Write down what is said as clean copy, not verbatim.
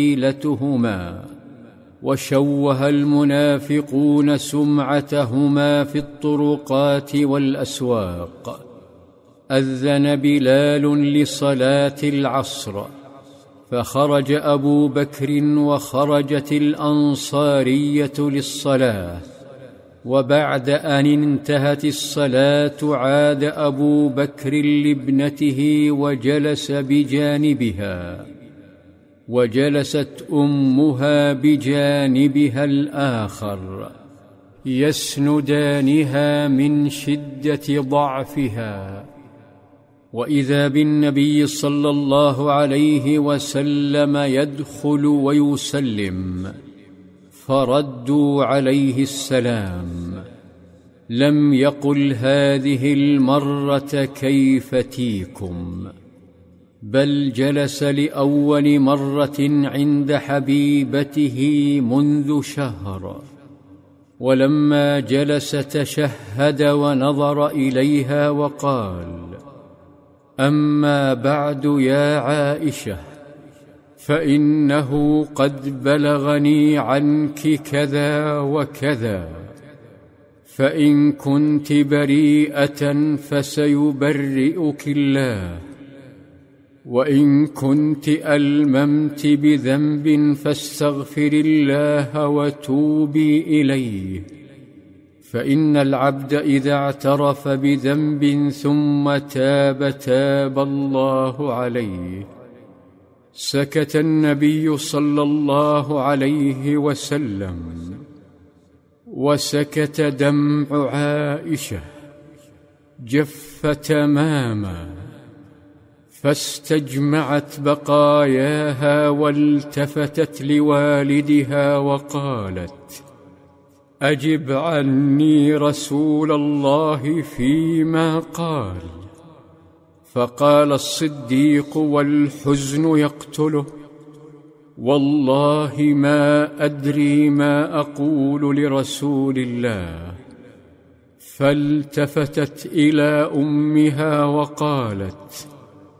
ليلتهما، وشوه المنافقون سمعتهما في الطرقات والأسواق. أذن بلال لصلاة العصر، فخرج أبو بكر وخرجت الأنصارية للصلاة، وبعد أن انتهت الصلاة عاد أبو بكر لابنته وجلس بجانبها، وجلست أمها بجانبها الآخر، يسندانها من شدة ضعفها. وإذا بالنبي صلى الله عليه وسلم يدخل ويسلم، فردوا عليه السلام. لم يقل هذه المرة كيف تيكم، بل جلس لأول مرة عند حبيبته منذ شهر، ولما جلس تشهد ونظر إليها وقال: أما بعد يا عائشة، فإنه قد بلغني عنك كذا وكذا، فإن كنت بريئة فسيبرئك الله، وإن كنت ألممت بذنب فاستغفر الله وتوبي إليه، فإن العبد إذا اعترف بذنب ثم تاب تاب الله عليه. سكت النبي صلى الله عليه وسلم، وسكت دمع عائشة، جف تماما، فاستجمعت بقاياها والتفتت لوالدها وقالت: أجب عني رسول الله فيما قال. فقال الصديق والحزن يقتله: والله ما أدري ما أقول لرسول الله. فالتفتت إلى أمها وقالت: